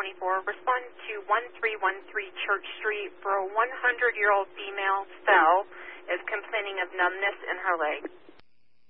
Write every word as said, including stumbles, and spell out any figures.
twenty-four. Respond to one three one three Church Street for a one hundred-year-old female, Stell, is complaining of numbness in her leg.